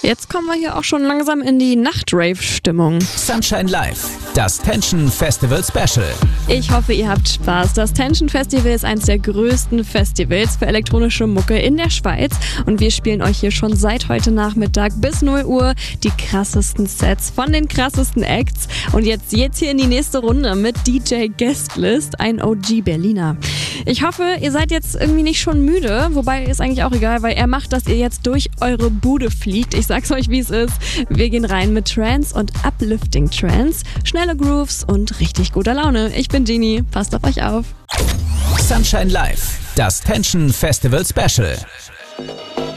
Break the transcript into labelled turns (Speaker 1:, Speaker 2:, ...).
Speaker 1: Jetzt kommen wir hier auch schon langsam in die Nacht-Rave-Stimmung.
Speaker 2: Sunshine Live, das Tension Festival Special.
Speaker 1: Ich hoffe, ihr habt Spaß. Das Tension Festival ist eines der größten Festivals für elektronische Mucke in der Schweiz. Und wir spielen euch hier schon seit heute Nachmittag bis 0 Uhr die krassesten Sets von den krassesten Acts. Und jetzt geht's hier in die nächste Runde mit DJ Guestlist, ein OG Berliner. Ich hoffe, ihr seid jetzt irgendwie nicht schon müde, wobei ist eigentlich auch egal, weil er macht, dass ihr jetzt durch eure Bude fliegt. Ich sag's euch, wie es ist. Wir gehen rein mit Trance und Uplifting Trance, schnelle Grooves und richtig guter Laune. Ich bin Genie, passt auf euch auf.
Speaker 2: Sunshine Live, das Tension Festival Special.